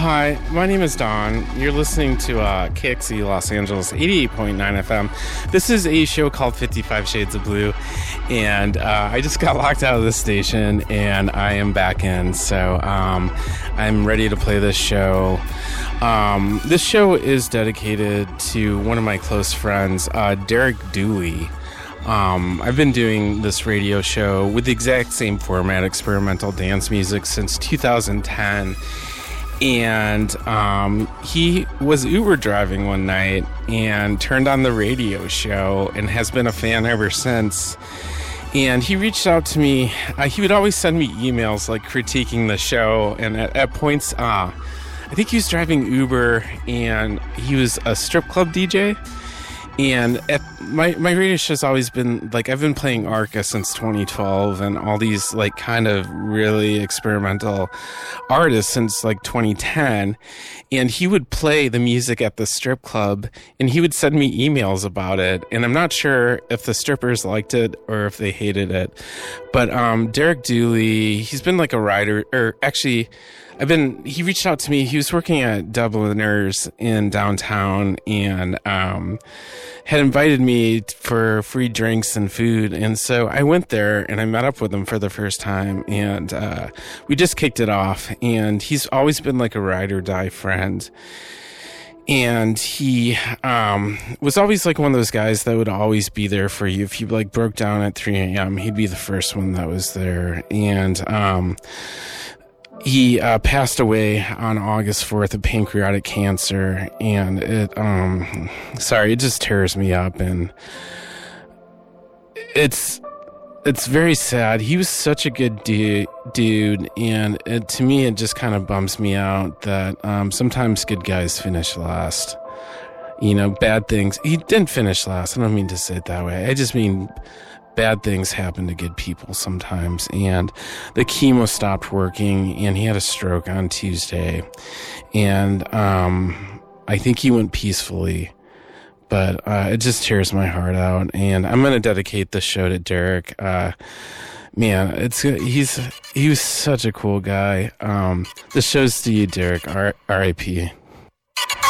Hi, my name is Don. You're listening to KXC Los Angeles 88.9 FM. This is a show called 55 Shades of Blue, and I just got locked out of the station, and I am back in, so I'm ready to play this show. This show is dedicated to one of my close friends, Derek Dooley. I've been doing this radio show with the exact same format, experimental dance music, since 2010. And he was Uber driving one night and turned on the radio show and has been a fan ever since. And he reached out to me. He would always send me emails like critiquing the show. And at points, I think he was driving Uber and he was a strip club DJ. And my radio show's always been, like, I've been playing Arca since 2012 and all these, like, kind of really experimental artists since, like, 2010. And he would play the music at the strip club and he would send me emails about it. And I'm not sure if the strippers liked it or if they hated it. But Derek Dooley, he's been like a writer, or actually... he reached out to me. He was working at Dubliners in downtown and had invited me for free drinks and food. And so I went there and I met up with him for the first time and we just kicked it off. And he's always been like a ride or die friend. And he was always like one of those guys that would always be there for you. If you like broke down at 3 a.m., he'd be the first one that was there. And he passed away on August 4th of pancreatic cancer, and it just tears me up, and it's very sad. He was such a good dude, and to me it just kind of bums me out that sometimes good guys finish last. You know, bad things. He didn't finish last. I don't mean to say it that way. I just mean bad things happen to good people sometimes. And the chemo stopped working and he had a stroke on Tuesday. And I think he went peacefully. But it just tears my heart out. And I'm going to dedicate this show to Derek. Man, he was such a cool guy. This show's to you, Derek. R.I.P.